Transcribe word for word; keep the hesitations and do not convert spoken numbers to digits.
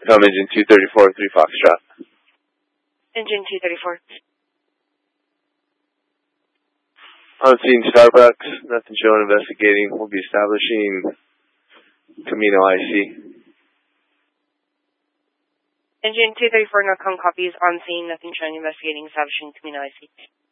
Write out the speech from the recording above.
Come engine two thirty-four, three Foxtrot. Engine two thirty-four. On scene Starbucks, nothing showing, investigating. We'll be establishing Camino I C. Engine two thirty-four, Norcom copies, on scene, nothing showing, investigating, establishing Camino I C.